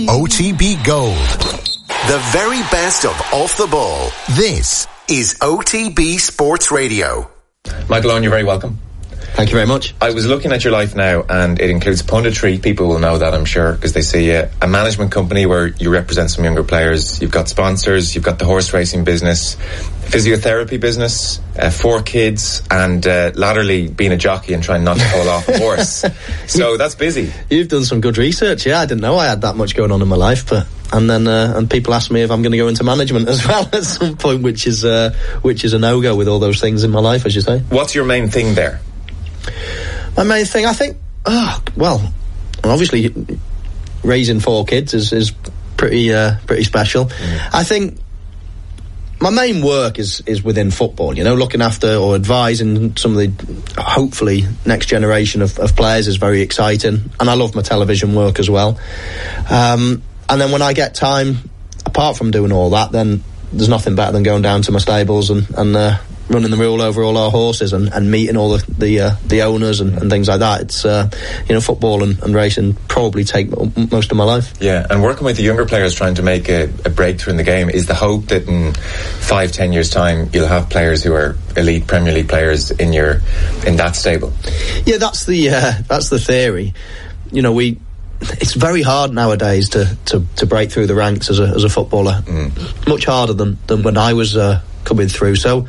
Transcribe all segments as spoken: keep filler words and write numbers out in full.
O T B Gold. The very best of Off the Ball. This is O T B Sports Radio. Michael Owen, you're very welcome. Thank you very much. I was looking at your life now, and it includes punditry. People will know that, I'm sure, because they see you. A management company where you represent some younger players. You've got sponsors. You've got the horse racing business, physiotherapy business, uh, four kids, and uh, latterly being a jockey and trying not to fall off a horse. So that's busy. You've done some good research. Yeah, I didn't know I had that much going on in my life, but and then uh, and people ask me if I'm going to go into management as well at some point, which is uh, which is a no-go with all those things in my life, as you say. What's your main thing there? My main thing, I think, oh, well, obviously raising four kids is, is pretty uh, pretty special. Mm. I think my main work is, is within football, you know, looking after or advising some of the, hopefully, next generation of, of players is very exciting. And I love my television work as well. Um, and then when I get time, apart from doing all that, then there's nothing better than going down to my stables and, and uh, running the rule over all our horses and, and meeting all the the, uh, the owners and, and things like that. It's uh, you know, football and, and racing probably take m- most of my life. Yeah, and working with the younger players trying to make a, a breakthrough in the game, is the hope that in five, ten years' time you'll have players who are elite Premier League players in your in that stable? Yeah, that's the uh, that's the theory. You know, we. It's very hard nowadays to, to, to break through the ranks as a as a footballer. Mm. Much harder than, than when I was uh, coming through. So,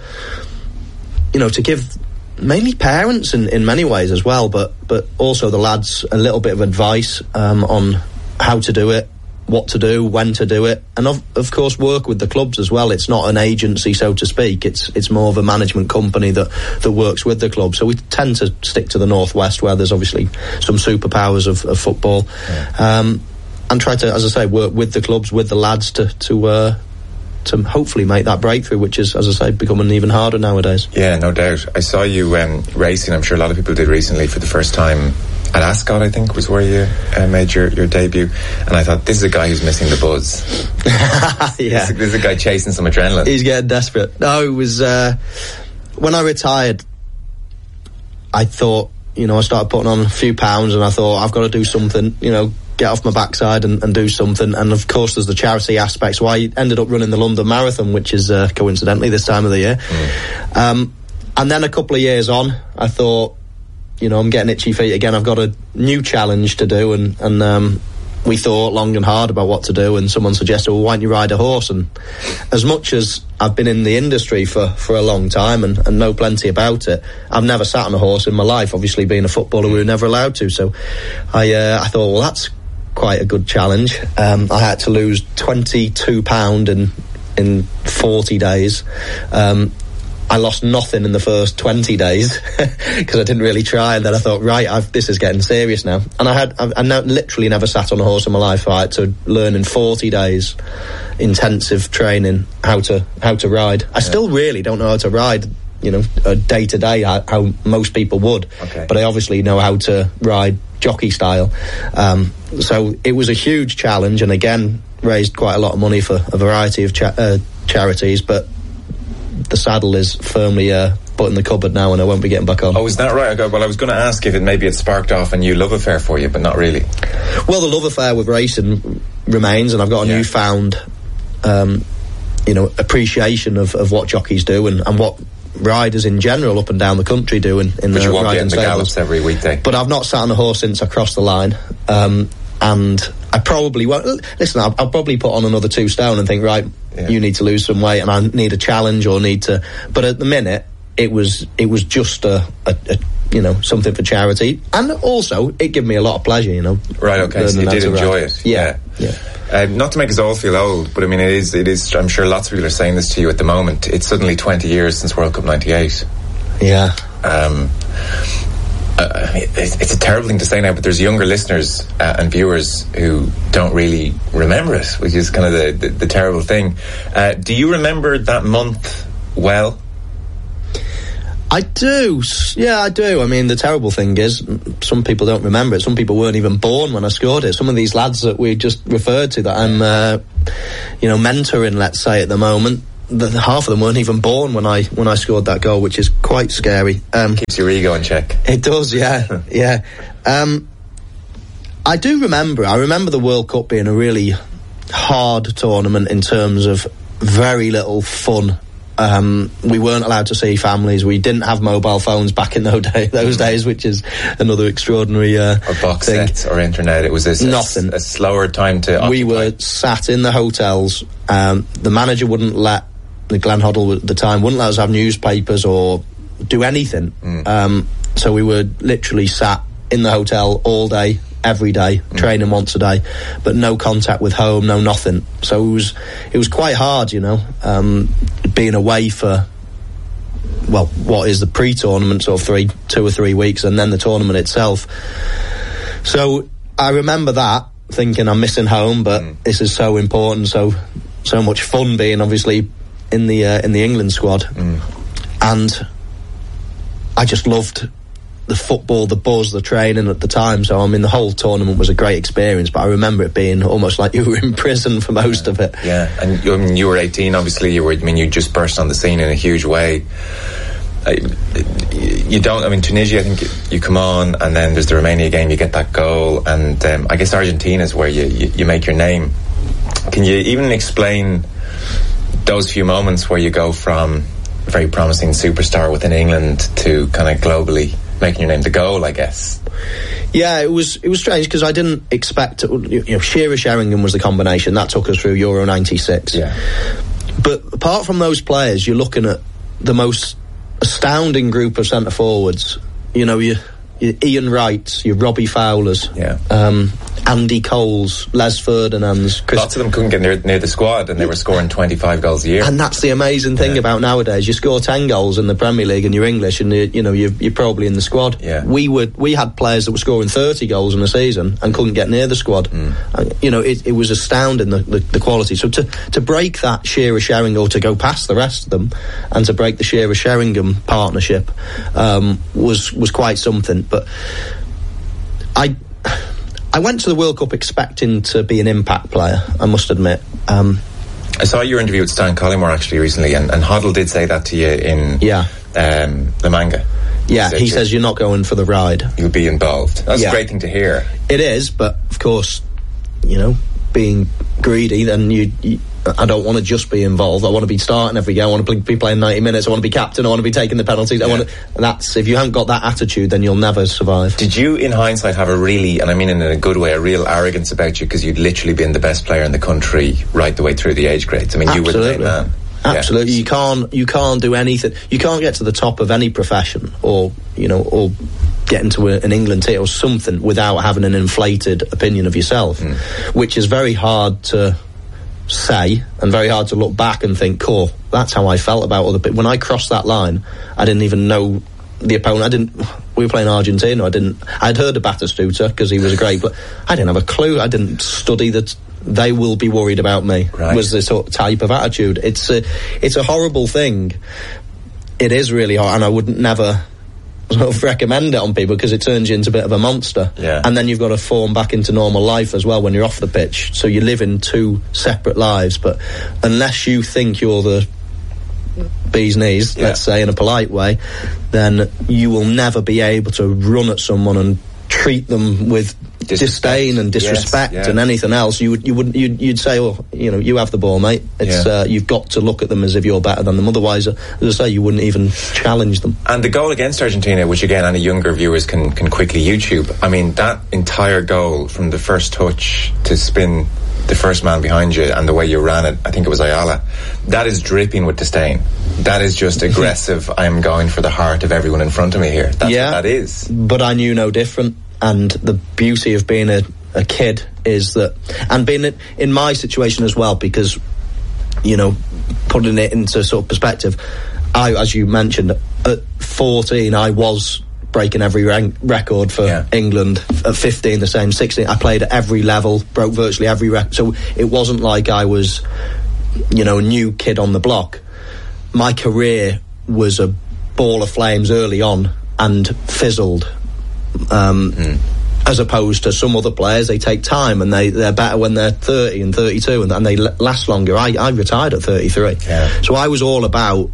you know, to give mainly parents in, in many ways as well, but but also the lads a little bit of advice um, on how to do it, what to do, when to do it, and of, of course work with the clubs as well. It's not an agency, so to speak. It's it's more of a management company that, that works with the club. So we tend to stick to the Northwest, where there's obviously some superpowers of, of football, yeah. um, and try to, as I say, work with the clubs, with the lads to to uh, to hopefully make that breakthrough, which is, as I say, becoming even harder nowadays. Yeah, no doubt. I saw you um, racing. I'm sure a lot of people did recently for the first time. At Ascot, I think, was where you uh, made your, your debut. And I thought, this is a guy who's missing the buzz. Yeah. This, this is a guy chasing some adrenaline. He's getting desperate. No, it was... Uh, when I retired, I thought, you know, I started putting on a few pounds and I thought, I've got to do something, you know, get off my backside and, and do something. And, of course, there's the charity aspect. So I ended up running the London Marathon, which is, uh, coincidentally, this time of the year. Mm. Um, and then a couple of years on, I thought, you know, I'm getting itchy feet again. I've got a new challenge to do, and and um, we thought long and hard about what to do. And someone suggested, well, why don't you ride a horse? And as much as I've been in the industry for, for a long time and, and know plenty about it, I've never sat on a horse in my life. Obviously, being a footballer, we were never allowed to. So I uh, I thought, well, that's quite a good challenge. Um, I had to lose twenty-two pounds in in forty days. Um, I lost nothing in the first twenty days because I didn't really try, and then I thought, right, I've, this is getting serious now. And I had, I've, I now literally never sat on a horse in my life. I had to learn in forty days, intensive training, how to how to ride. I yeah. still really don't know how to ride, you know, uh, day to day, how, how most people would. Okay. But I obviously know how to ride jockey style. Um, so it was a huge challenge, and again, raised quite a lot of money for a variety of cha- uh, charities, but the saddle is firmly uh, put in the cupboard now, and I won't be getting back on. Oh, is that right? Well, I was going to ask if it maybe it sparked off a new love affair for you, but not really. Well, the love affair with racing remains, and I've got a yeah. newfound, um, you know, appreciation of, of what jockeys do and, and what riders in general up and down the country do in, in but the you won't riding be getting the gallops every weekday. But I've not sat on a horse since I crossed the line. Um, and I probably won't. Listen, I'll, I'll probably put on another two stone and think, right, yeah. you need to lose some weight, and I need a challenge or need to. But at the minute, it was it was just a, a, a you know, something for charity, and also it gave me a lot of pleasure. You know, right? Okay, so you did enjoy it. Yeah, yeah. yeah. Uh, not to make us all feel old, but I mean, it is. It is. I'm sure lots of people are saying this to you at the moment. It's suddenly twenty years since World Cup ninety-eight. Yeah. Um. Uh, it's a terrible thing to say now, but there's younger listeners uh, and viewers who don't really remember it, which is kind of the, the, the terrible thing. Uh, do you remember that month well? I do, yeah, I do. I mean, the terrible thing is, some people don't remember it. Some people weren't even born when I scored it. Some of these lads that we just referred to that I'm, uh, you know, mentoring, let's say, at the moment, the, half of them weren't even born when I when I scored that goal, which is quite scary. Um, Keeps your ego in check. It does, yeah, yeah. Um, I do remember. I remember the World Cup being a really hard tournament in terms of very little fun. Um, we weren't allowed to see families. We didn't have mobile phones back in those, day, those days, which is another extraordinary uh, or box thing. sets or internet. It was a, nothing. A, a slower time to. We occupy. were sat in the hotels. Um, the manager wouldn't let the Glenn Hoddle at the time wouldn't let us have newspapers or do anything. Mm. Um, so we were literally sat in the hotel all day, every day, mm. training once a day, but no contact with home, no nothing. So it was it was quite hard, you know, um, being away for, well, what is the pre-tournament, sort of three, two or three weeks, and then the tournament itself. So I remember that, thinking I'm missing home, but mm. this is so important, so so much fun being obviously in the uh, in the England squad, mm. and I just loved the football, the buzz, the training at the time. So I mean, the whole tournament was a great experience, but I remember it being almost like you were in prison for most yeah. of it. Yeah, and you, I mean, you were eighteen, obviously. You were. I mean, you just burst on the scene in a huge way. I, you don't. I mean, Tunisia, I think you, you come on, and then there's the Romania game. You get that goal, and um, I guess Argentina is where you, you you make your name. Can you even explain those few moments where you go from a very promising superstar within England to kind of globally making your name, the goal, I guess? Yeah, it was it was strange because I didn't expect to, you know, Shearer Sheringham was the combination that took us through Euro ninety-six. Yeah. But apart from those players, you're looking at the most astounding group of centre forwards. You know, you, you Ian Wrights, your Robbie Fowlers, yeah, um, Andy Coles, Les Ferdinands. Chris. Lots of them couldn't get near, near the squad, and they were scoring twenty-five goals a year. And that's the amazing thing yeah. about nowadays. You score ten goals in the Premier League, and you're English, and you, you know you're, you're probably in the squad. Yeah. We would we had players that were scoring thirty goals in a season and couldn't get near the squad. Mm. And, you know, it, it was astounding the, the, the quality. So to to break that Shearer Sheringham, or to go past the rest of them, and to break the Shearer Sheringham partnership um, was was quite something. But I. I went to the World Cup expecting to be an impact player, I must admit. Um, I saw your interview with Stan Collymore actually recently, and, and Hoddle did say that to you in yeah. um, La Manga. Yeah, he, he says you're not going for the ride. You'll be involved. That's yeah. a great thing to hear. It is, but of course, you know, being greedy, then you... you I don't want to just be involved. I want to be starting every game. I want to be playing ninety minutes. I want to be captain. I want to be taking the penalties. Yeah. I want to, and that's, if you haven't got that attitude, then you'll never survive. Did you, in hindsight, have a really, and I mean in a good way, a real arrogance about you because you'd literally been the best player in the country right the way through the age grades? I mean, Absolutely. you were the main man. Absolutely. Yeah. You can't, you can't do anything. You can't get to the top of any profession, or, you know, or get into a, an England team or something without having an inflated opinion of yourself, mm. which is very hard to say and very hard to look back and think, cool, that's how I felt about other people. When I crossed that line, I didn't even know the opponent. I didn't. We were playing Argentina. I didn't. I'd heard of Batistuta because he was a great player. I didn't have a clue. I didn't study that they will be worried about me. Right. Was the sort of type of attitude. It's a, it's a horrible thing. It is really hard, and I would never sort of recommend it on people because it turns you into a bit of a monster. Yeah. And then you've got to form back into normal life as well when you're off the pitch. So you live in two separate lives, but unless you think you're the bee's knees, yeah. let's say in a polite way, then you will never be able to run at someone and treat them with disdain and disrespect yes, yeah. and anything else. You would, you wouldn't, you'd, you'd say, "Oh, you know, you have the ball, mate." It's yeah. uh, you've got to look at them as if you're better than them. Otherwise, uh, as I say, you wouldn't even challenge them. And the goal against Argentina, which again, any younger viewers can can quickly YouTube. I mean, that entire goal from the first touch to spin the first man behind you and the way you ran it, I think it was Ayala, that is dripping with disdain. That is just aggressive. I'm going for the heart of everyone in front of me here. That's yeah, what that is. But I knew no different. And the beauty of being a, a kid is that, and being in my situation as well, because, you know, putting it into sort of perspective, I, as you mentioned, at fourteen, I was breaking every rank record for yeah. England. At fifteen, the same. sixteen, I played at every level, broke virtually every record. So it wasn't like I was, you know, a new kid on the block. My career was a ball of flames early on and fizzled. Um, mm. As opposed to some other players, they take time and they, they're better when they're thirty and thirty-two and, and they l- last longer. I, I retired at thirty-three. Yeah. So I was all about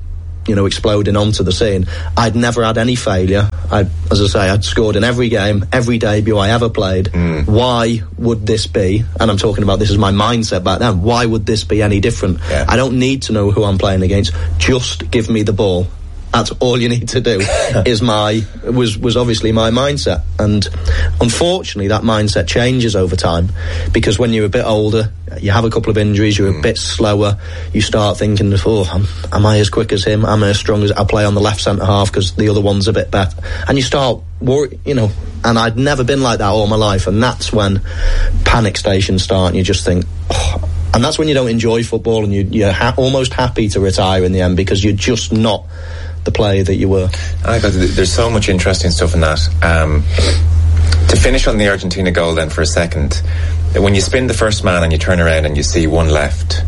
you know, exploding onto the scene. I'd never had any failure. I, as I say, I'd scored in every game, every debut I ever played. Mm. Why would this be? And I'm talking about this is my mindset back then. Why would this be any different? Yeah. I don't need to know who I'm playing against. Just give me the ball. That's all you need to do. is my was was obviously my mindset, and unfortunately that mindset changes over time, because when you're a bit older, you have a couple of injuries, you're mm. a bit slower, you start thinking, oh, am, am I as quick as him? Am I as strong as I'll play on the left centre half because the other one's a bit better? And you start worry, you know. And I'd never been like that all my life, and that's when panic stations start, and you just think. Oh, and that's when you don't enjoy football, and you, you're ha- almost happy to retire in the end because you're just not the player that you were. I got, there's so much interesting stuff in that. Um, to finish on the Argentina goal then for a second, when you spin the first man and you turn around and you see one left,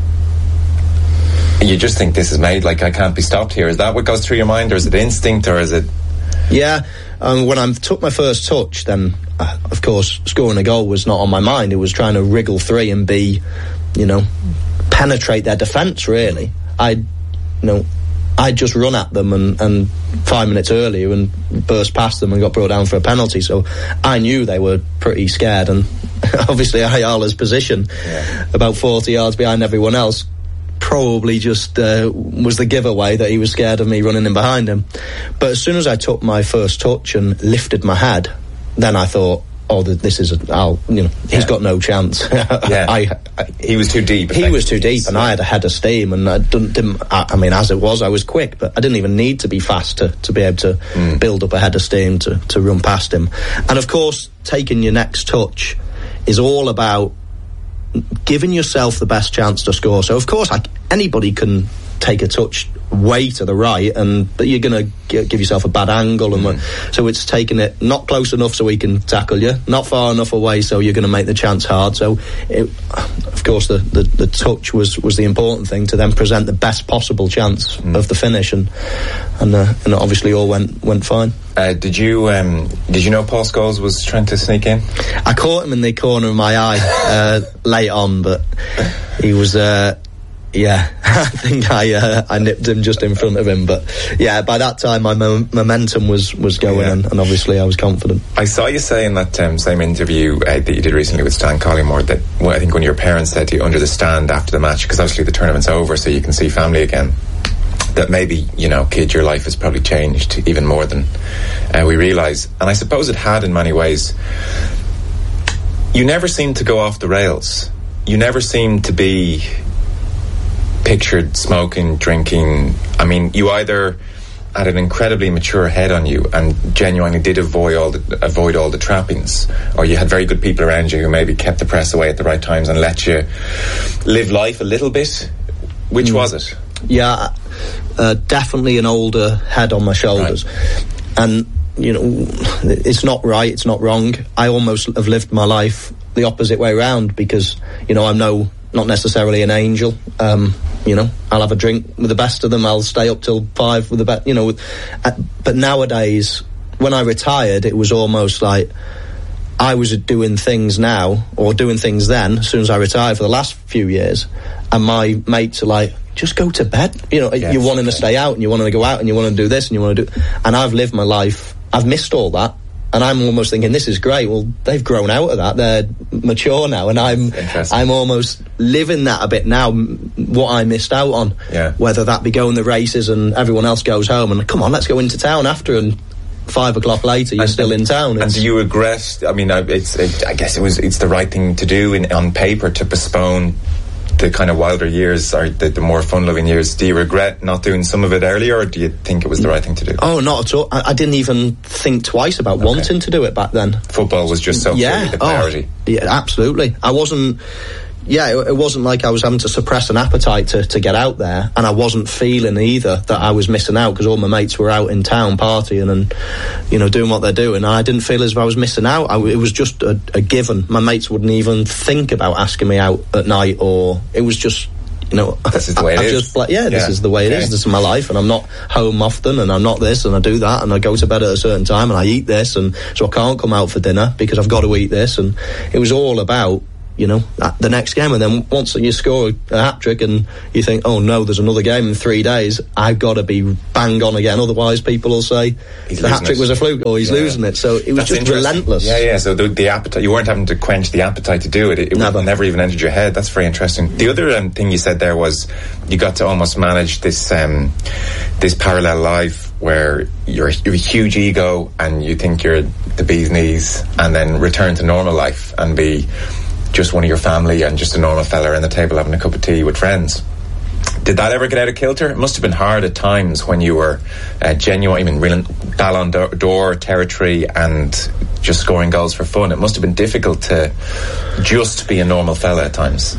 you just think this is made, like I can't be stopped here. Is that what goes through your mind, or is it instinct, or is it... Yeah, um, when I took my first touch, then uh, of course scoring a goal was not on my mind. It was trying to wriggle three and be, you know, penetrate their defence really. I, you know, I'd just run at them and, and five minutes earlier and burst past them and got brought down for a penalty. So I knew they were pretty scared, and obviously Ayala's position, yeah. about forty yards behind everyone else, probably just uh, was the giveaway that he was scared of me running in behind him. But as soon as I took my first touch and lifted my head, then I thought, oh, this is a, I'll, you know, he's yeah. got no chance. yeah. I, I, he was too deep. He was too deep, and I had a head of steam, and I didn't, didn't I, I mean, as it was, I was quick, but I didn't even need to be fast to, to be able to mm. build up a head of steam to, to run past him. And of course, taking your next touch is all about giving yourself the best chance to score. So of course, I, anybody can take a touch way to the right, and but you're going to give yourself a bad angle, and mm. so it's taking it not close enough so he can tackle you, not far enough away so you're going to make the chance hard. So it, of course the, the, the touch was, was the important thing to then present the best possible chance mm. of the finish, and and, uh, and it obviously all went went fine. Uh, did you um, did you know Paul Scholes was trying to sneak in? I caught him in the corner of my eye uh, late on, but he was uh, yeah, I think I uh, I nipped him just in front of him, but yeah, by that time my mo- momentum was, was going, yeah. and, and obviously I was confident. I saw you say in that um, same interview uh, that you did recently with Stan Collymore that well, I think when your parents said to you under the stand after the match, because obviously the tournament's over so you can see family again, that maybe, you know, kid, your life has probably changed even more than uh, we realise. And I suppose it had in many ways. You never seemed to go off the rails. You never seemed to be pictured smoking, drinking. I mean, you either had an incredibly mature head on you and genuinely did avoid all the, avoid all the trappings, or you had very good people around you who maybe kept the press away at the right times and let you live life a little bit. Which mm. was it? Yeah, uh, definitely an older head on my shoulders. Right. And, you know, it's not right, it's not wrong. I almost have lived my life the opposite way around because, you know, I'm no, not necessarily an angel. Um, you know, I'll have a drink with the best of them, I'll stay up till five with the best, you know. With, uh, but nowadays, when I retired, it was almost like I was doing things now, or doing things then, as soon as I retired for the last few years, and my mates are like, just go to bed. You know, yes, you're wanting okay. to stay out, and you want to go out, and you want to do this, and you want to do... And I've lived my life, I've missed all that, and I'm almost thinking, this is great. Well, they've grown out of that, they're mature now, and I'm I'm almost living that a bit now, what I missed out on. Yeah. Whether that be going the races and everyone else goes home, and come on, let's go into town after, and five o'clock later you're and, still in town. It's, and do you regret, I mean, it's it, I guess it was it's the right thing to do in, on paper to postpone the kind of wilder years, or the, the more fun-loving years. Do you regret not doing some of it earlier, or do you think it was the right thing to do? Oh, not at all. I, I didn't even think twice about okay. wanting to do it back then. Football was just so yeah. clearly the priority. Oh, yeah, absolutely. I wasn't... Yeah, it, it wasn't like I was having to suppress an appetite to, to get out there, and I wasn't feeling either that I was missing out because all my mates were out in town partying and, you know, doing what they're doing. And I didn't feel as if I was missing out. I, it was just a, a given. My mates wouldn't even think about asking me out at night, or it was just, you know, this is the way it I, is. Just, like, yeah, this yeah. is the way it okay. is. This is my life, and I'm not home often, and I'm not this, and I do that, and I go to bed at a certain time, and I eat this, and so I can't come out for dinner because I've got to eat this. And it was all about, you know, the next game. And then once you score a hat-trick and you think, oh no, there's another game in three days, I've got to be bang on again, otherwise people will say he's the hat-trick was a fluke or he's yeah. losing it. So it was That's just relentless. Yeah, yeah, so the, the appetite, you weren't having to quench the appetite to do it. It, it never. never even entered your head. That's very interesting. The other um, thing you said there was you got to almost manage this um, this parallel life where you're, you're a huge ego and you think you're the bee's knees, and then return to normal life and be just one of your family and just a normal fella around the table having a cup of tea with friends. Did that ever get out of kilter? It must have been hard at times when you were uh, genuine, I mean, real Ballon d'Or territory and just scoring goals for fun. It must have been difficult to just be a normal fella at times.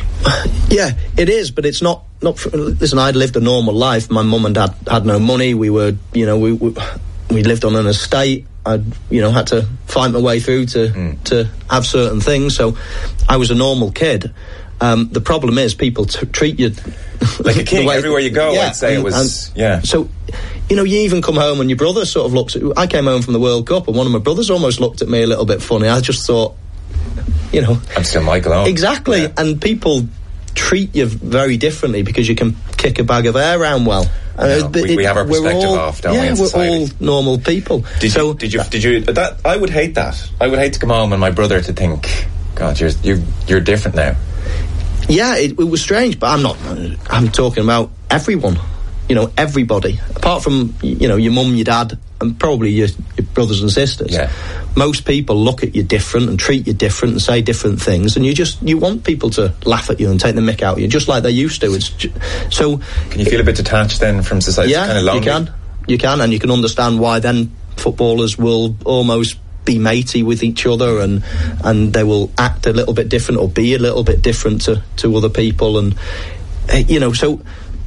Yeah, it is, but it's not. Not for, listen, I'd lived a normal life. My mum and dad had no money. We were, you know, we we, we lived on an estate. I'd, you know, had to find my way through to mm. to have certain things. So I was a normal kid. Um, the problem is people t- treat you like a king way, everywhere you go. Yeah, I'd say and, it was, yeah. So, you know, you even come home and your brother sort of looks at you. I came home from the World Cup and one of my brothers almost looked at me a little bit funny. I just thought, you know, I'm still Michael Owen. Exactly, yeah. And people treat you very differently because you can kick a bag of air around well. No, uh, we, it, we have our perspective all, off, don't yeah, we? Yeah, we're all normal people. Did so, you? Did you? Did you? That I would hate that. I would hate to come home and my brother to think, God, you're you're, you're different now. Yeah, it, it was strange, but I'm not. I'm talking about everyone. You know, everybody, apart from you know your mum, your dad, and probably your, your brothers and sisters. Yeah. Most people look at you different and treat you different and say different things, and you just you want people to laugh at you and take the mick out of you, just like they used to. It's ju- so. Can you feel a bit detached then from society? Yeah, kind of lonely? you can. You can, and you can understand why then footballers will almost be matey with each other, and and they will act a little bit different or be a little bit different to to other people, and uh, you know so.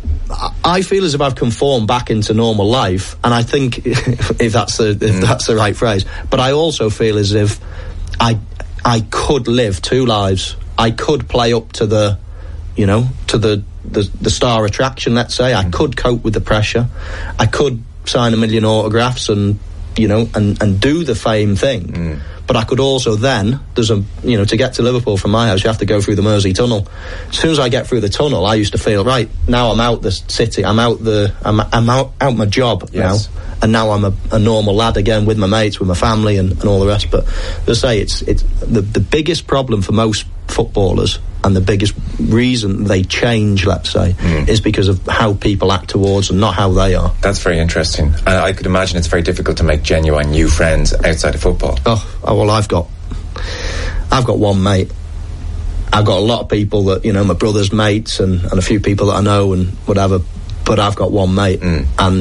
I feel as if I've conformed back into normal life, and I think if that's the if mm. that's the right phrase. But I also feel as if I I could live two lives. I could play up to the, you know, to the the, the star attraction. Let's say mm. I could cope with the pressure. I could sign a million autographs and you know and and do the fame thing. Mm. But I could also then, there's a, you know, to get to Liverpool from my house, you have to go through the Mersey Tunnel. As soon as I get through the tunnel, I used to feel, right, now I'm out the city, I'm out the, I'm, I'm out, out my job yes. now. And now I'm a, a normal lad again with my mates, with my family and, and all the rest. But as I say, it's, it's the, the biggest problem for most footballers and the biggest reason they change, let's say, mm. is because of how people act towards and not how they are. That's very interesting. And I could imagine it's very difficult to make genuine new friends outside of football. Oh, oh well, I've got, I've got one mate. I've got a lot of people that, you know, my brother's mates and, and a few people that I know and whatever, but I've got one mate. Mm. And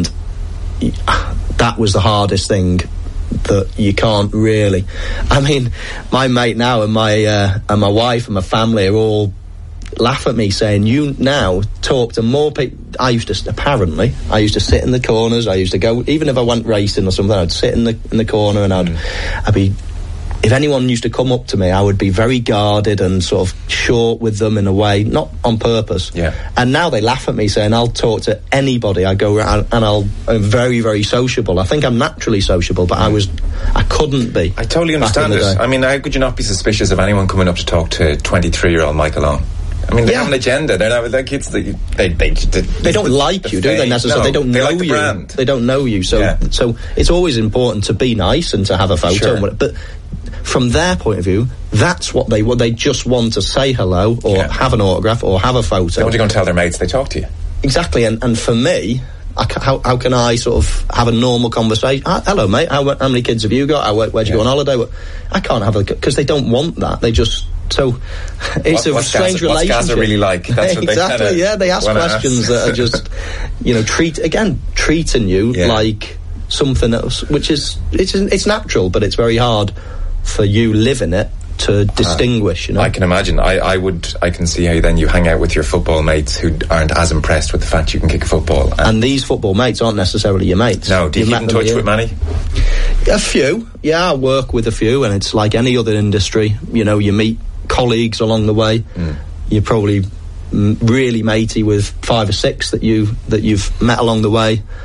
that was the hardest thing that you can't really. I mean, my mate now and my uh, and my wife and my family are all laugh at me saying, you now talk to more people. I used to, apparently, I used to sit in the corners. I used to go, even if I went racing or something, I'd sit in the in the corner and I'd, mm. I'd be, if anyone used to come up to me, I would be very guarded and sort of short with them in a way, not on purpose. Yeah. And now they laugh at me saying, I'll talk to anybody. I go around and I'll, I'm very, very sociable. I think I'm naturally sociable, but mm. I was, I couldn't be. I totally understand it. I mean, how could you not be suspicious of anyone coming up to talk to twenty-three-year-old Michael Owen? I mean, they yeah. have an agenda. They're not, they're kids. They they they, they, they don't like the you, do they? Necessarily, no, they don't know they like the you. Brand. They don't know you. So yeah. so it's always important to be nice and to have a photo. Sure. But from their point of view, that's what they want. They just want to say hello or yeah. have an autograph or have a photo. They want to go and tell their mates they talk to you. Exactly. And and for me, I ca- how how can I sort of have a normal conversation? Ah, hello, mate. How, how many kids have you got? How, where, where'd you yeah. go on holiday? I can't have a because they don't want that. They just. So it's what, a strange Gaza, relationship. What's Gaza really like? That's what exactly. They kinda yeah, they ask questions that are just, you know, treat again treating you yeah. like something else, which is it's it's natural, but it's very hard for you living it to distinguish. Uh, you know, I can imagine. I, I would. I can see how then you hang out with your football mates who aren't as impressed with the fact you can kick a football. And, and these football mates aren't necessarily your mates. No. Do you keep in touch with many? A few. Yeah, I work with a few, and it's like any other industry. You know, you meet colleagues along the way. Mm. You're probably really matey with five or six that you that you've met along the way.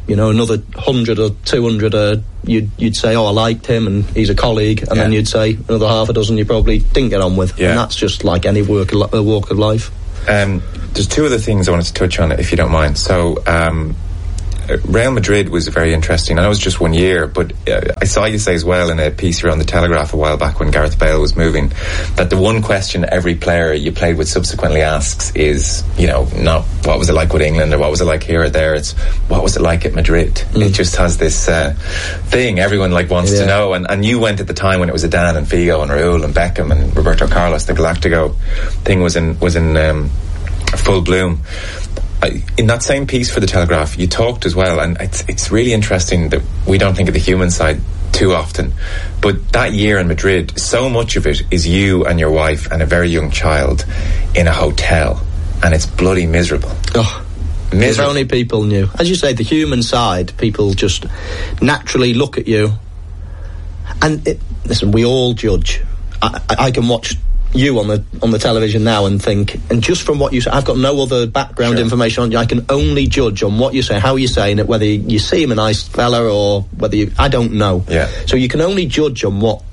you know, another hundred or two hundred, uh, you'd you'd say, oh, I liked him, and he's a colleague, and yeah. then you'd say another half a dozen you probably didn't get on with, yeah. and that's just like any work uh, walk of life. Um, there's two other things I wanted to touch on, if you don't mind. So. Um, Real Madrid was very interesting. I know it was just one year, but uh, I saw you say as well in a piece here on the Telegraph a while back when Gareth Bale was moving, that the one question every player you played with subsequently asks is, you know, not what was it like with England or what was it like here or there, it's what was it like at Madrid. Mm. It just has this uh, thing everyone like wants yeah. to know, and, and you went at the time when it was Zidane and Figo and Raúl and Beckham and Roberto Carlos. The Galactico thing was in was in um, full bloom. I, in that same piece for the Telegraph, you talked as well, and it's it's really interesting that we don't think of the human side too often. But that year in Madrid, so much of it is you and your wife and a very young child in a hotel, and it's bloody miserable. Oh, miserable. If only people knew. As you say, the human side, people just naturally look at you. And it, listen, we all judge. I, I can watch you on the on the television now and think, and just from what you say, I've got no other background sure. information on you. I can only judge on what you say, how you're saying it, whether you see him a nice fella or whether you, I don't know. Yeah. So you can only judge on what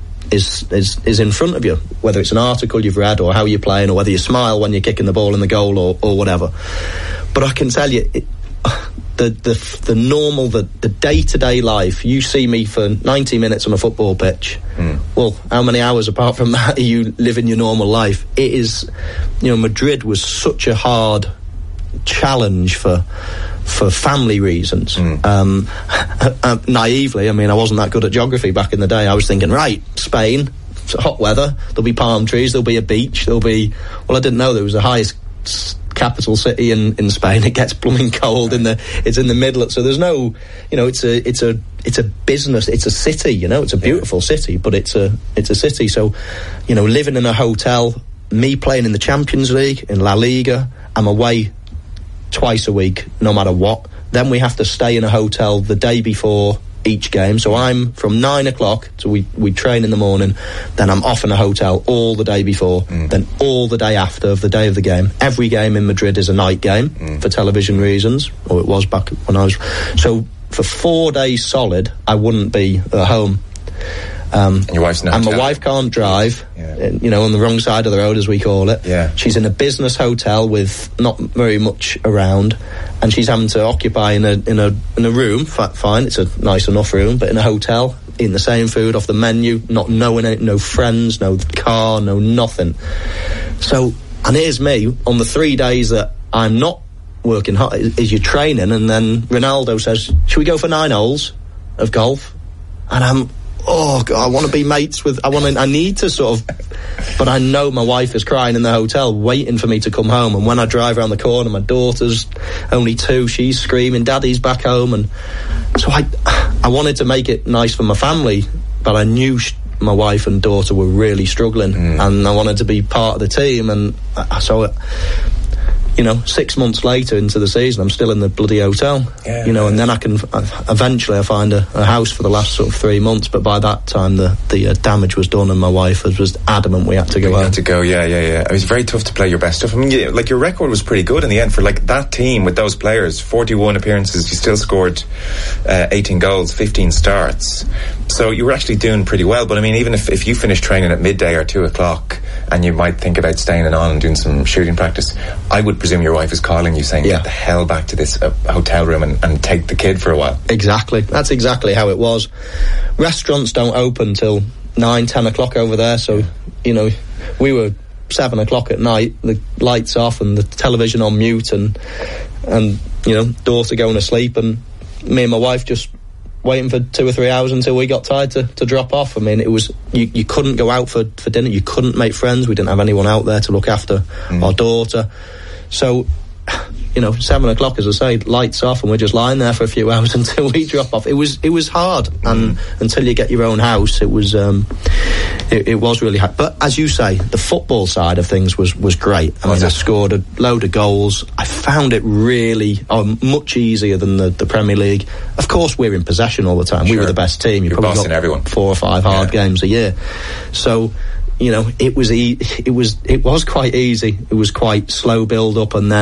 is is is in front of you, whether it's an article you've read or how you're playing or whether you smile when you're kicking the ball in the goal or, or whatever. But I can tell you, it, the the the normal, the the day-to-day life, you see me for ninety minutes on a football pitch. Mm. Well, how many hours apart from that are you living your normal life? It is, you know, Madrid was such a hard challenge for for family reasons. Mm. Um, uh, naively, I mean, I wasn't that good at geography back in the day. I was thinking, right, Spain, hot weather, there'll be palm trees, there'll be a beach, there'll be... Well, I didn't know there was the highest capital city in, in Spain. It gets blooming cold in the it's in the middle, so there's no, you know, it's a it's a it's a business, it's a city, you know, it's a beautiful yeah. city, but it's a it's a city. So, you know, living in a hotel, me playing in the Champions League, in La Liga, I'm away twice a week, no matter what. Then we have to stay in a hotel the day before each game, so I'm from nine o'clock, so we, we train in the morning, then I'm off in a hotel all the day before, mm. then all the day after of the day of the game. Every game in Madrid is a night game mm. for television reasons, or it was back when I was. So for four days solid, I wouldn't be at home. Um, and your wife's not. And my wife can't drive, yeah. you know, on the wrong side of the road, as we call it. Yeah. She's in a business hotel with not very much around, and she's having to occupy in a in a in a room. Fine, it's a nice enough room, but in a hotel, eating the same food off the menu, not knowing it, no friends, no car, no nothing. So, and here's me on the three days that I'm not working hard, is your training, and then Ronaldo says, "Should we go for nine holes of golf?" And I'm. Oh God, I want to be mates with. I want to. I need to sort of, but I know my wife is crying in the hotel, waiting for me to come home. And when I drive around the corner, my daughter's only two. She's screaming, "Daddy's back home!" And so I, I wanted to make it nice for my family, but I knew sh- my wife and daughter were really struggling, mm. and I wanted to be part of the team. And so. It, You know, six months later into the season, I'm still in the bloody hotel. Yeah, you know, and then I can eventually I find a, a house for the last sort of three months. But by that time, the the uh, damage was done, and my wife was, was adamant we had to go we out. Had to go, yeah, yeah, yeah. It was very tough to play your best stuff. I mean, yeah, like your record was pretty good in the end for like that team with those players. forty-one appearances, you still scored uh, eighteen goals, fifteen starts. So you were actually doing pretty well. But I mean, even if if you finished training at midday or two o'clock, and you might think about staying on and doing some shooting practice, I would presume your wife is calling you saying, yeah. get the hell back to this uh, hotel room and, and take the kid for a while. Exactly. That's exactly how it was. Restaurants don't open till nine, ten o'clock over there, so, you know, we were seven o'clock at night, the lights off and the television on mute, and, and you know, daughter going to sleep, and me and my wife just waiting for two or three hours until we got tired to, to drop off. I mean, it was, you, you couldn't go out for, for dinner, you couldn't make friends, we didn't have anyone out there to look after mm. our daughter. So, you know, seven o'clock, as I say, lights off, and we're just lying there for a few hours until we drop off. It was it was hard, and mm. until you get your own house, it was um, it, it was really hard. But as you say, the football side of things was was great. I mean, I scored a load of goals. I found it really um, much easier than the, the Premier League. Of course, we're in possession all the time. Sure. We were the best team. You You're probably bossing got everyone. four or five hard yeah. games a year. So, you know, it was e- it was it was quite easy. It was quite slow build up, and then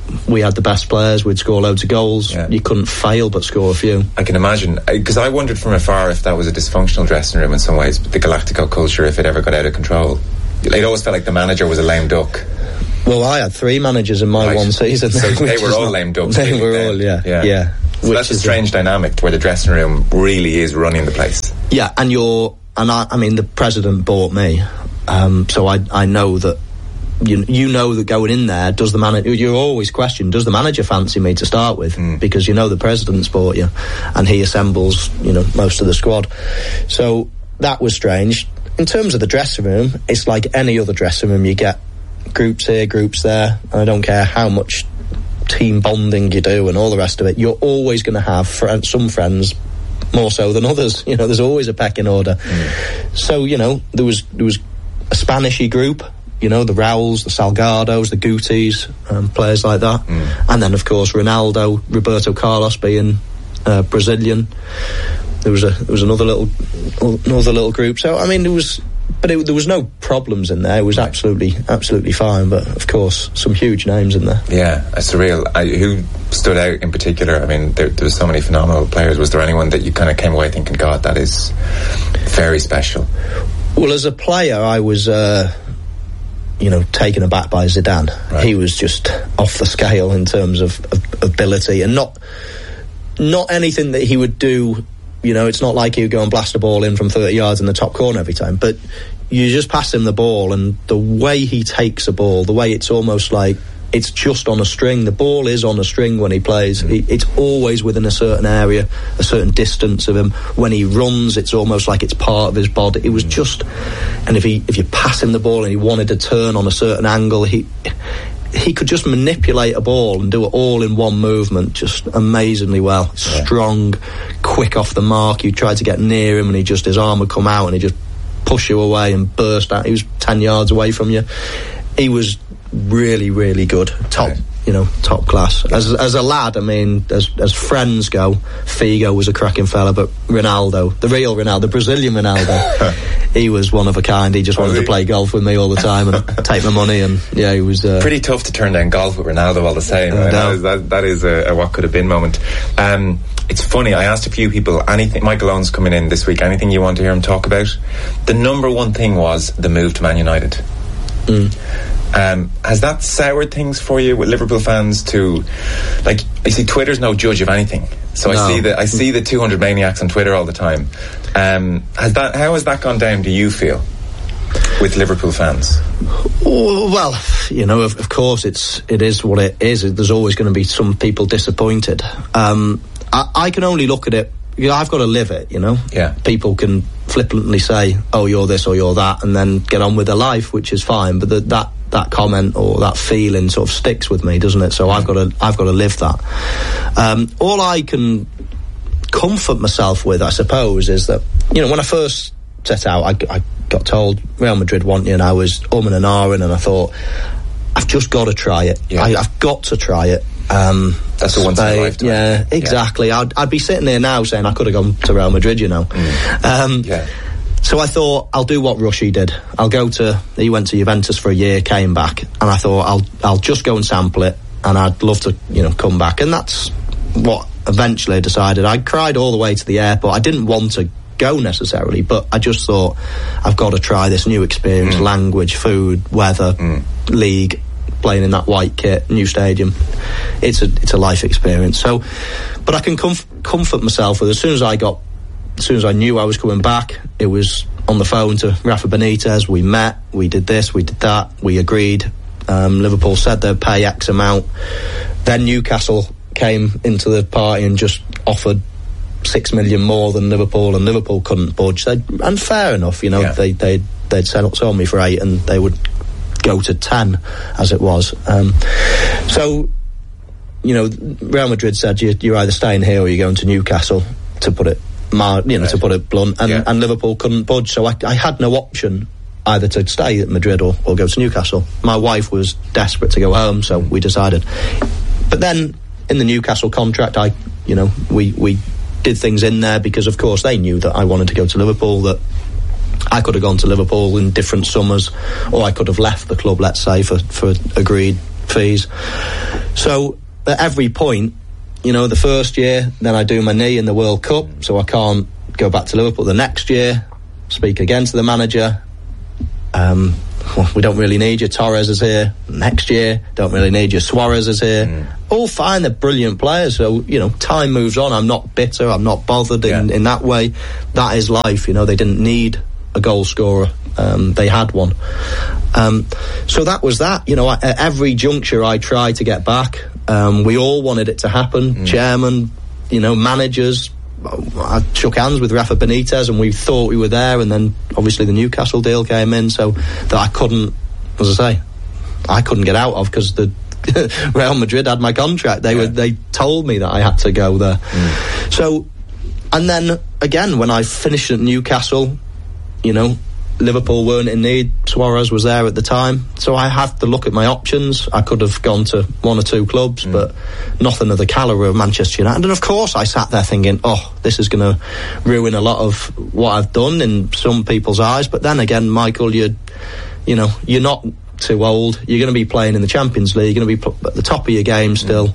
we had the best players. We'd score loads of goals. Yeah. You couldn't fail but score a few. I can imagine, because I wondered from afar if that was a dysfunctional dressing room in some ways, the Galactico culture, if it ever got out of control. It always felt like the manager was a lame duck. Well, I had three managers in my right. one season. So they were all lame ducks. They were then. all, yeah. Yeah. yeah. So that's a strange dynamic where the dressing room really is running the place. Yeah, and you're, and I, I mean, the president bought me, um, so I, I know that, you, you know that going in there, does the manager, you're always questioned, does the manager fancy me to start with? Mm. Because you know the president's bought you, and he assembles, you know, most of the squad. So that was strange. In terms of the dressing room, it's like any other dressing room. You get groups here, groups there, and I don't care how much team bonding you do and all the rest of it, you're always going to have fr- some friends more so than others. You know, there's always a pecking order. Mm. So, you know, there was there was a Spanishy group, you know, the Raúls, the Salgados, the Gutis, um, players like that. Mm. And then, of course, Ronaldo, Roberto Carlos being uh, Brazilian. There was a there was another little another little group. So, I mean, there was... But it, there was no problems in there. It was right. absolutely, absolutely fine. But of course, some huge names in there. Yeah, it's surreal. I, who stood out in particular? I mean, there, there were so many phenomenal players. Was there anyone that you kind of came away thinking, God, that is very special? Well, as a player, I was, uh, you know, taken aback by Zidane. Right. He was just off the scale in terms of, of ability, and not not anything that he would do. You know, it's not like he would go and blast a ball in from thirty yards in the top corner every time, but you just pass him the ball, and the way he takes a ball, the way it's almost like it's just on a string. The ball is on a string when he plays. He, it's always within a certain area, a certain distance of him. When he runs, it's almost like it's part of his body. It was just, and if he if you pass him the ball and he wanted to turn on a certain angle, he he could just manipulate a ball and do it all in one movement, just amazingly well. Yeah. Strong, quick off the mark. You tried to get near him and he just, his arm would come out and he just push you away and burst out. He was ten yards away from you. He was really, really good. Top, right. you know, top class. As as a lad, I mean, as as friends go, Figo was a cracking fella, but Ronaldo, the real Ronaldo, the Brazilian Ronaldo, he was one of a kind. He just wanted to play golf with me all the time and take my money, and yeah, he was uh, pretty tough to turn down golf with Ronaldo all the same. Right? That is, that, that is a, a what could have been moment. Um, it's funny, I asked a few people, anything, Michael Owen's coming in this week, anything you want to hear him talk about? The number one thing was the move to Man United. Mm. Um, has that soured things for you with Liverpool fans to, like, you see, Twitter's no judge of anything, so no. I see the I see the two hundred maniacs on Twitter all the time. Um, has that how has that gone down, do you feel, with Liverpool fans? Well, you know, of, of course it's it is what it is. There's always going to be some people disappointed. um, I, I can only look at it, you know, I've got to live it, you know. Yeah. People can flippantly say, oh, you're this or you're that, and then get on with their life, which is fine, but the, that that comment or that feeling sort of sticks with me, doesn't it? So I've got to I've got to live that. Um, all I can comfort myself with, I suppose, is that, you know, when I first set out, I, I got told Real Madrid want you, and I was umming and ahhing, and I thought, I've just got to try it. Yeah. I, I've got to try it. Um, That's the one thing in a lifetime. Yeah, exactly. Yeah. I'd, I'd be sitting there now saying I could have gone to Real Madrid, you know. Mm. Um, yeah. So I thought, I'll do what Rushy did. I'll go to, he went to Juventus for a year, came back, and I thought, I'll I'll just go and sample it, and I'd love to, you know, come back. And that's what eventually I decided. I cried all the way to the airport. I didn't want to go necessarily, but I just thought, I've got to try this new experience, mm. language, food, weather, mm. league, playing in that white kit, new stadium. It's a it's a life experience. So, but I can comf- comfort myself with, as soon as I got, as soon as I knew I was coming back, it was on the phone to Rafa Benitez. We met, we did this, we did that, we agreed. Um, Liverpool said they'd pay X amount. Then Newcastle came into the party and just offered six million more than Liverpool, and Liverpool couldn't budge. They'd, and fair enough, you know, yeah. they they'd they'd sold me for eight, and they would go to ten as it was. Um, so, you know, Real Madrid said you, you're either staying here or you're going to Newcastle, to put it, mar- you know, right. to put it blunt. And, yeah. and Liverpool couldn't budge, so I, I had no option either to stay at Madrid or, or go to Newcastle. My wife was desperate to go home, so we decided. But then in the Newcastle contract, I, you know, we we did things in there because, of course, they knew that I wanted to go to Liverpool, that I could have gone to Liverpool in different summers, or I could have left the club, let's say, for, for agreed fees. So at every point, you know, the first year, then I do my knee in the World Cup, so I can't go back to Liverpool. The next year, speak again to the manager. Um, well, we don't really need you. Torres is here. Next year, don't really need you. Suarez is here. Mm. All fine, they're brilliant players. So, you know, time moves on. I'm not bitter. I'm not bothered yeah. in, in that way. That is life. You know, they didn't need a goal scorer. Um, they had one. Um, so that was that. You know, at every juncture I tried to get back. Um, we all wanted it to happen. Mm. Chairman, you know, managers. I shook hands with Rafa Benitez and we thought we were there, and then obviously the Newcastle deal came in, so that I couldn't, as I say, I couldn't get out of, because the Real Madrid had my contract. They yeah. were they told me that I had to go there. Mm. So, and then again when I finished at Newcastle, you know, Liverpool weren't in need. Suarez was there at the time, so I had to look at my options. I could have gone to one or two clubs, mm. but nothing of the calibre of Manchester United. And of course I sat there thinking, oh, this is going to ruin a lot of what I've done in some people's eyes. But then again, Michael, you're, you know, you're not too old. You're going to be playing in the Champions League. You're going to be at the top of your game still.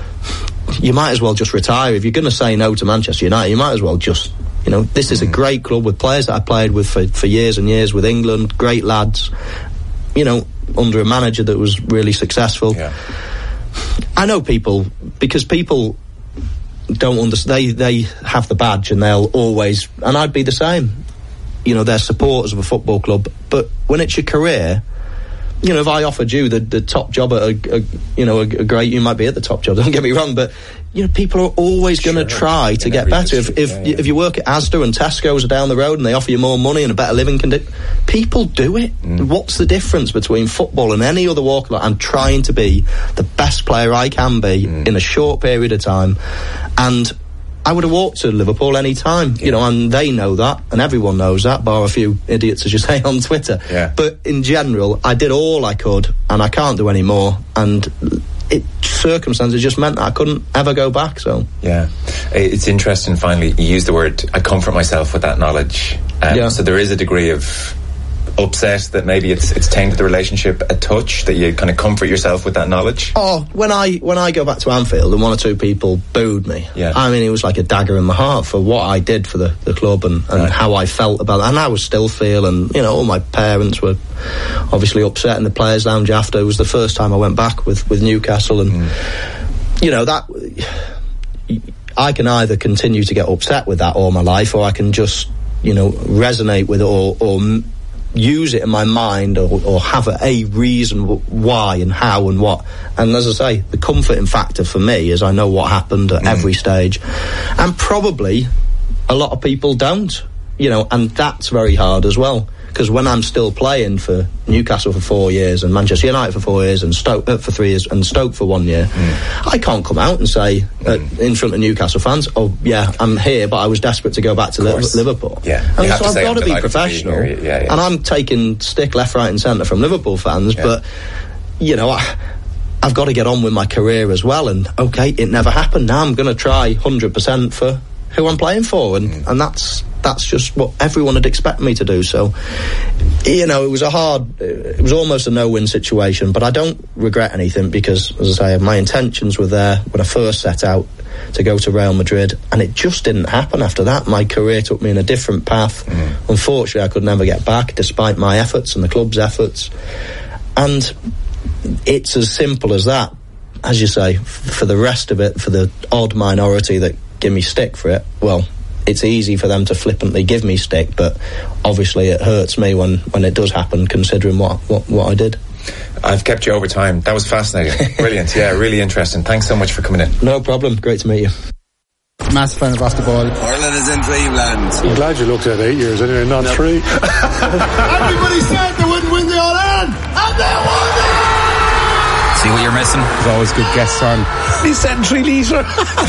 Mm. You might as well just retire. If you're going to say no to Manchester United, you might as well just... You know, this is a great club with players that I played with for, for years and years with England, great lads, you know, under a manager that was really successful. Yeah. I know people, because people don't understand, they, they have the badge and they'll always, and I'd be the same, you know, they're supporters of a football club, but when it's your career, you know, if I offered you the, the top job at a, a you know, a, a great, you might be at the top job, don't get me wrong, but you know, people are always going to sure. try to get better. If if, yeah, yeah. if you work at Asda and Tesco's are down the road and they offer you more money and a better living condition, people do it. Mm. What's the difference between football and any other walk of life? I'm trying to be the best player I can be mm. in a short period of time, and I would have walked to Liverpool any time, yeah. you know, and they know that, and everyone knows that, bar a few idiots, as you say, on Twitter. Yeah. But in general, I did all I could, and I can't do any more, and it circumstances just meant that I couldn't ever go back. So yeah, it's interesting. Finally, you used the word I comfort myself with that knowledge. Um, yeah. So there is a degree of upset that maybe it's it's tainted the relationship a touch, that you kind of comfort yourself with that knowledge. Oh, when I when I go back to Anfield and one or two people booed me, yeah. I mean, it was like a dagger in my heart for what I did for the, the club and, and right. how I felt about it. And I was still feeling, you know, all my parents were obviously upset in the players' lounge after. It was the first time I went back with, with Newcastle, and mm. you know, that I can either continue to get upset with that all my life, or I can just, you know, resonate with it, or, or use it in my mind, or, or have a, a reason why and how and what. And as I say, the comforting factor for me is I know what happened at mm. every stage, and probably a lot of people don't, you know, and that's very hard as well, because when I'm still playing for Newcastle for four years and Manchester United for four years and Stoke uh, for three years and Stoke for one year, mm. I can't come out and say uh, mm. in front of Newcastle fans, oh yeah, I'm here, but I was desperate to go back to Li- Liverpool. Yeah, and so I've got to be professional, to be yeah, yeah. and I'm taking stick left, right, and centre from Liverpool fans, yeah. but you know, I, I've got to get on with my career as well. And okay, it never happened. Now I'm going to try one hundred percent for who I'm playing for, and mm. and that's. That's just what everyone had expected me to do. So, you know, it was a hard, it was almost a no-win situation, but I don't regret anything, because, as I say, my intentions were there when I first set out to go to Real Madrid, and it just didn't happen after that. My career took me in a different path. Mm. Unfortunately, I could never get back, despite my efforts and the club's efforts. And it's as simple as that. As you say, f- for the rest of it, for the odd minority that give me stick for it, well, it's easy for them to flippantly give me stick, but obviously it hurts me when, when it does happen, considering what, what, what I did. I've kept you over time. That was fascinating. Brilliant. Yeah, really interesting. Thanks so much for coming in. No problem. Great to meet you. Massive fan of Off the Ball. Ireland is in dreamland. I'm glad you looked at eight years anyway, not no. three. Everybody said they wouldn't win the All-Ireland, and they won it! See what you're missing? There's always good guests on. He said three litre.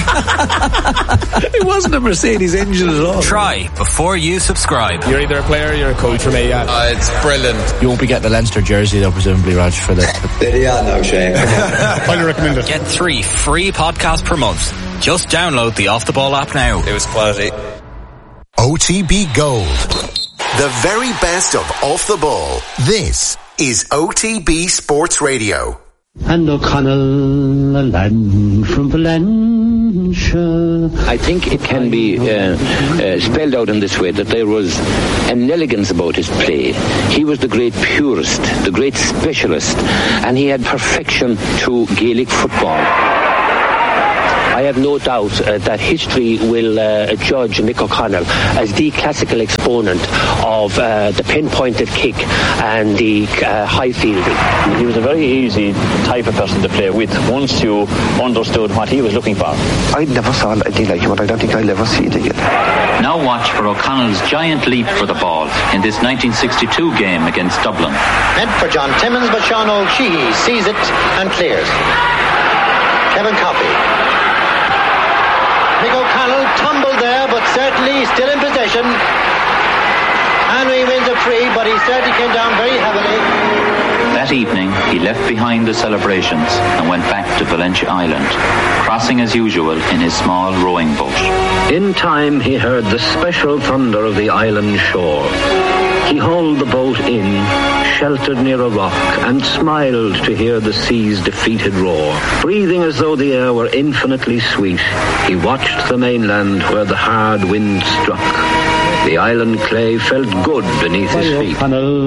It wasn't a Mercedes engine at all. Try before you subscribe. You're either a player or you're a coach for me, yeah. Uh, it's brilliant. You won't be getting the Leinster jersey though, presumably, Raj, for the... Yeah, no shame. Highly recommend it. Get three free podcasts per month. Just download the Off the Ball app now. It was quality. O T B Gold. The very best of Off the Ball. This is O T B Sports Radio. And O'Connell, a land from Valentia. I think it can be uh, uh, spelled out in this way, that there was an elegance about his play. He was the great purist, the great specialist, and he had perfection to Gaelic football. I have no doubt uh, that history will uh, judge Mick O'Connell as the classical exponent of uh, the pinpointed kick and the uh, high fielding. He was a very easy type of person to play with once you understood what he was looking for. I never saw anything like him, and I don't think I'll ever see it again. Now watch for O'Connell's giant leap for the ball in this nineteen sixty-two game against Dublin. Meant for John Timmins, but Sean O'Shea sees it and clears. Kevin Coffey. Mick O'Connell tumbled there, but certainly still in possession. Henry wins a free, but he certainly came down very heavily. That evening, he left behind the celebrations and went back to Valentia Island, crossing as usual in his small rowing boat. In time, he heard the special thunder of the island shore. He hauled the boat in, sheltered near a rock, and smiled to hear the sea's defeated roar. Breathing as though the air were infinitely sweet, he watched the mainland where the hard wind struck. The island clay felt good beneath his feet.